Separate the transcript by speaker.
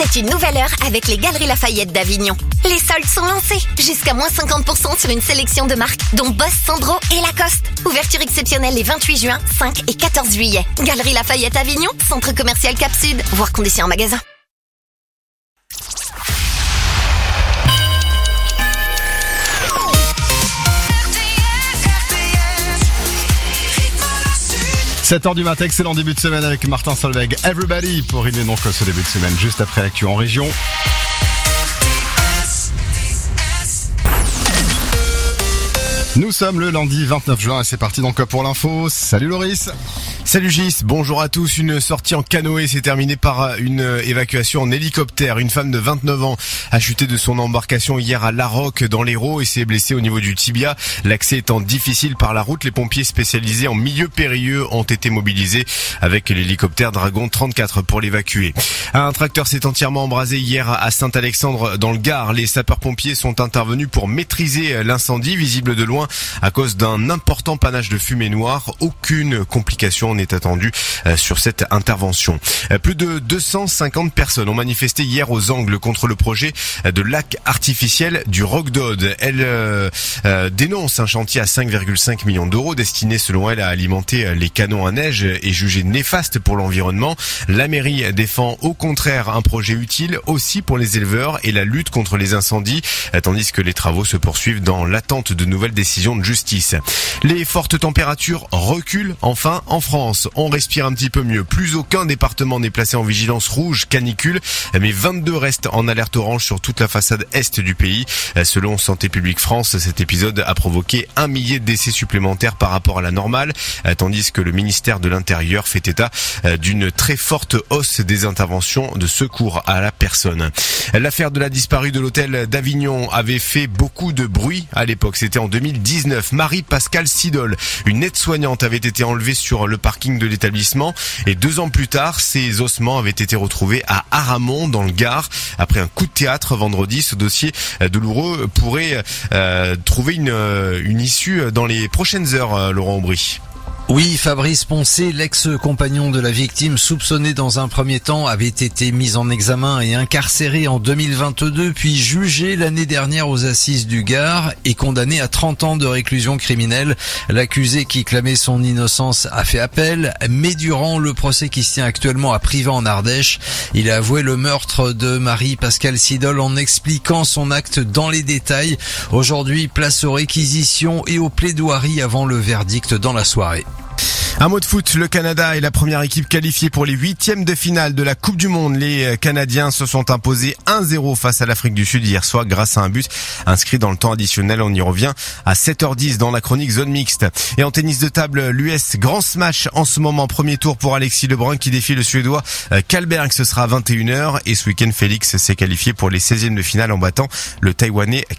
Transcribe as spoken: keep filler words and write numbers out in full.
Speaker 1: C'est une nouvelle heure avec les Galeries Lafayette d'Avignon. Les soldes sont lancés. Jusqu'à moins cinquante pour cent sur une sélection de marques, dont Boss, Sandro et Lacoste. Ouverture exceptionnelle les vingt-huit juin, cinq et quatorze juillet. Galeries Lafayette Avignon, centre commercial Cap Sud. Voir conditions en magasin.
Speaker 2: sept heures du matin, excellent début de semaine avec Martin Solveig. Everybody pour rimer donc ce début de semaine juste après l'actu en région. Nous sommes le lundi vingt-neuf juin et c'est parti donc pour l'info. Salut Loris.
Speaker 3: Salut Gis, bonjour à tous. Une sortie en canoë s'est terminée par une évacuation en hélicoptère. Une femme de vingt-neuf ans a chuté de son embarcation hier à Larocque dans l'Hérault et s'est blessée au niveau du tibia. L'accès étant difficile par la route, les pompiers spécialisés en milieu périlleux ont été mobilisés avec l'hélicoptère Dragon trente-quatre pour l'évacuer. Un tracteur s'est entièrement embrasé hier à Saint-Alexandre dans le Gard. Les sapeurs-pompiers sont intervenus pour maîtriser l'incendie visible de loin à cause d'un important panache de fumée noire. Aucune complication n'est attendue sur cette intervention. Plus de deux cent cinquante personnes ont manifesté hier aux Angles contre le projet de lac artificiel du Roc d'Aude. Elle euh, euh, dénonce un chantier à cinq virgule cinq millions d'euros destiné selon elle à alimenter les canons à neige et jugé néfaste pour l'environnement. La mairie défend au contraire un projet utile aussi pour les éleveurs et la lutte contre les incendies, tandis que les travaux se poursuivent dans l'attente de nouvelles décisions de justice. Les fortes températures reculent enfin en France. On respire un petit peu mieux. Plus aucun département n'est placé en vigilance rouge canicule, mais vingt-deux restent en alerte orange sur toute la façade est du pays. Selon Santé publique France, cet épisode a provoqué un millier de décès supplémentaires par rapport à la normale, tandis que le ministère de l'Intérieur fait état d'une très forte hausse des interventions de secours à la personne. L'affaire de la disparue de l'hôtel d'Avignon avait fait beaucoup de bruit à l'époque. C'était en deux mille dix-neuf. Marie-Pascale Sidol, une aide-soignante, avait été enlevée sur le parking de l'établissement et deux ans plus tard, ses ossements avaient été retrouvés à Aramon dans le Gard. Après un coup de théâtre vendredi, ce dossier douloureux pourrait euh, trouver une, une issue dans les prochaines heures, Laurent Aubry.
Speaker 4: Oui, Fabrice Poncé, l'ex-compagnon de la victime, soupçonné dans un premier temps, avait été mis en examen et incarcéré en deux mille vingt-deux, puis jugé l'année dernière aux assises du Gard et condamné à trente ans de réclusion criminelle. L'accusé qui clamait son innocence a fait appel, mais durant le procès qui se tient actuellement à Privas en Ardèche, il a avoué le meurtre de Marie-Pascale Sidol en expliquant son acte dans les détails. Aujourd'hui, place aux réquisitions et aux plaidoiries avant le verdict dans la soirée.
Speaker 3: Un mot de foot, le Canada est la première équipe qualifiée pour les huitièmes de finale de la Coupe du Monde. Les Canadiens se sont imposés un zéro face à l'Afrique du Sud hier soir grâce à un but inscrit dans le temps additionnel. On y revient à sept heures dix dans la chronique zone mixte. Et en tennis de table, l'U S grand smash en ce moment. Premier tour pour Alexis Lebrun qui défie le Suédois Kallberg. Ce sera à vingt et une heures. Et ce week-end, Félix s'est qualifié pour les seizièmes de finale en battant le Taïwanais